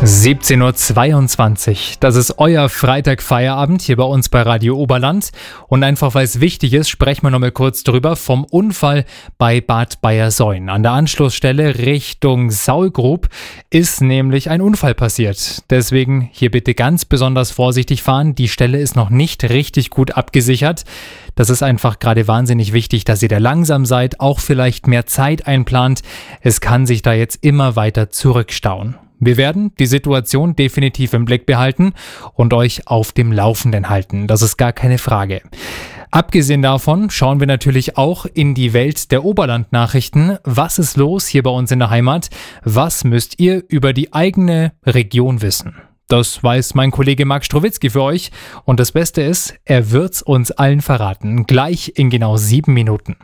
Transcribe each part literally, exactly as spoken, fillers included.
siebzehn Uhr zweiundzwanzig. Das ist euer Freitag-Feierabend hier bei uns bei Radio Oberland. Und einfach weil es wichtig ist, sprechen wir noch mal kurz drüber vom Unfall bei Bad Bayersoien. An der Anschlussstelle Richtung Saulgrub ist nämlich ein Unfall passiert. Deswegen hier bitte ganz besonders vorsichtig fahren. Die Stelle ist noch nicht richtig gut abgesichert. Das ist einfach gerade wahnsinnig wichtig, dass ihr da langsam seid, auch vielleicht mehr Zeit einplant. Es kann sich da jetzt immer weiter zurückstauen. Wir werden die Situation definitiv im Blick behalten und euch auf dem Laufenden halten. Das ist gar keine Frage. Abgesehen davon schauen wir natürlich auch in die Welt der Oberland-Nachrichten. Was ist los hier bei uns in der Heimat? Was müsst ihr über die eigene Region wissen? Das weiß mein Kollege Marc Strowitzki für euch. Und das Beste ist, er wird's uns allen verraten. Gleich in genau sieben Minuten.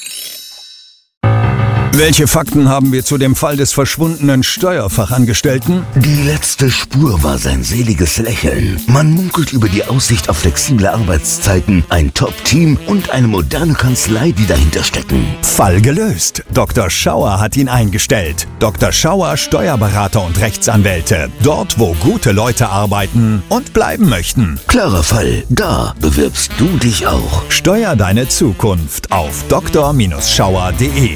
Welche Fakten haben wir zu dem Fall des verschwundenen Steuerfachangestellten? Die letzte Spur war sein seliges Lächeln. Man munkelt über die Aussicht auf flexible Arbeitszeiten, ein Top-Team und eine moderne Kanzlei, die dahinter stecken. Fall gelöst. Doktor Schauer hat ihn eingestellt. Doktor Schauer, Steuerberater und Rechtsanwälte. Dort, wo gute Leute arbeiten und bleiben möchten. Klarer Fall. Da bewirbst du dich auch. Steuer deine Zukunft auf doktor Schauer punkt de.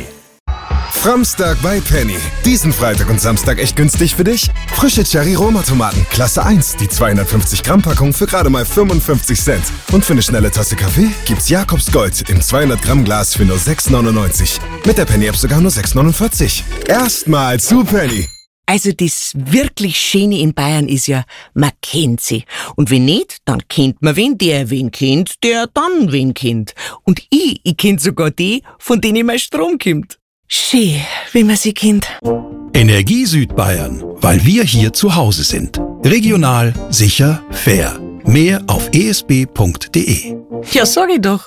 Framstag bei Penny. Diesen Freitag und Samstag echt günstig für dich? Frische Cherry-Roma-Tomaten, Klasse eins, die zweihundertfünfzig Gramm Packung für gerade mal fünfundfünfzig Cent. Und für eine schnelle Tasse Kaffee gibt's Jakobs Gold im zweihundert Gramm Glas für nur sechs neunundneunzig. Mit der Penny-App sogar nur sechs neunundvierzig. Erstmal zu Penny. Also das wirklich Schöne in Bayern ist ja, man kennt sie. Und wenn nicht, dann kennt man wen, der wen kennt, der dann wen kennt. Und ich, ich kennt sogar die, von denen mein Strom kommt. Schön, wie man sie kennt. Energie Südbayern, weil wir hier zu Hause sind. Regional, sicher, fair. Mehr auf e s b punkt de. Ja, sag ich doch.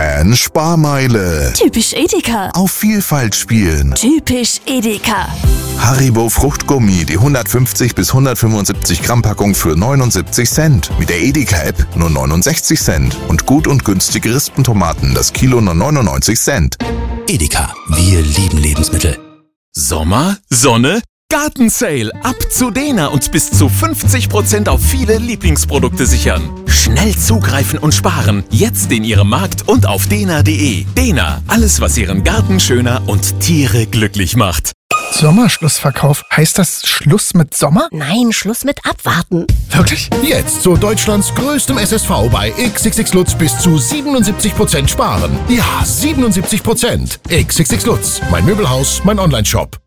Fan-Sparmeile. Typisch Edeka. Auf Vielfalt spielen. Typisch Edeka. Haribo Fruchtgummi, die hundertfünfzig bis hundertfünfundsiebzig Gramm Packung für neunundsiebzig Cent. Mit der Edeka-App nur neunundsechzig Cent. Und gut und günstige Rispentomaten, das Kilo nur neunundneunzig Cent. Edeka, wir lieben Lebensmittel. Sommer, Sonne, Gartensale. Ab zu Dena und bis zu fünfzig Prozent auf viele Lieblingsprodukte sichern. Schnell zugreifen und sparen. Jetzt in Ihrem Markt und auf dena punkt de. Dena, alles was Ihren Garten schöner und Tiere glücklich macht. Sommerschlussverkauf. Heißt das Schluss mit Sommer? Nein, Schluss mit Abwarten. Wirklich? Jetzt zu Deutschlands größtem S S V bei X X X Lutz bis zu siebenundsiebzig Prozent sparen. Ja, siebenundsiebzig Prozent. X X X Lutz, mein Möbelhaus, mein Online-Shop.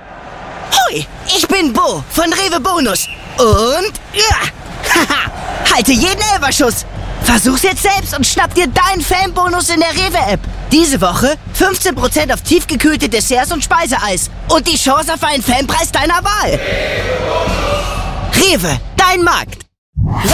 Hoi, ich bin Bo von Rewe Bonus. Und ja, haha, halte jeden Elferschuss. Versuch's jetzt selbst und schnapp dir deinen Fanbonus in der Rewe-App. Diese Woche fünfzehn Prozent auf tiefgekühlte Desserts und Speiseeis. Und die Chance auf einen Fanpreis deiner Wahl. Rewe, dein Markt.